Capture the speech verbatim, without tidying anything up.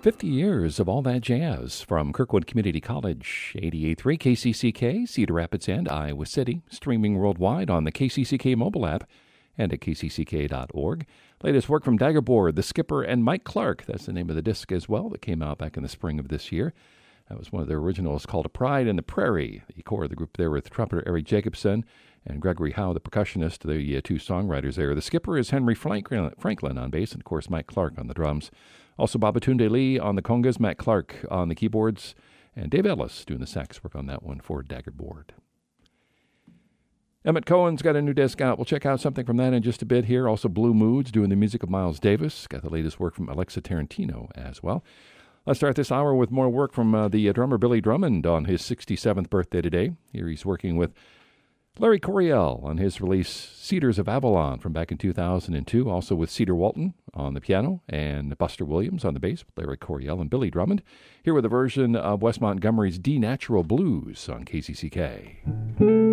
fifty years of all that jazz from Kirkwood Community College, eighty-eight point three K C C K, Cedar Rapids and Iowa City, streaming worldwide on the K C C K mobile app and at k c c k dot org. Latest work from Daggerboard, The Skipper, and Mike Clark. That's the name of the disc as well that came out back in the spring of this year. That was one of their originals called A Pride in the Prairie. The core of the group there with trumpeter Eric Jacobson and Gregory Howe, the percussionist, the uh, two songwriters there. The Skipper is Henry Franklin on bass, and of course Mike Clark on the drums. Also Babatunde Lee on the congas, Matt Clark on the keyboards, and Dave Ellis doing the sax work on that one for Daggerboard. Emmett Cohen's got a new disc out. We'll check out something from that in just a bit here. Also Blue Moods doing the music of Miles Davis. Got the latest work from Alexa Tarantino as well. Let's start this hour with more work from uh, the uh, drummer Billy Drummond on his sixty-seventh birthday today. Here he's working with Larry Coryell on his release Cedars of Avalon from back in two thousand two, also with Cedar Walton on the piano and Buster Williams on the bass, Larry Coryell and Billy Drummond. Here with a version of Wes Montgomery's D Natural Blues on K C C K.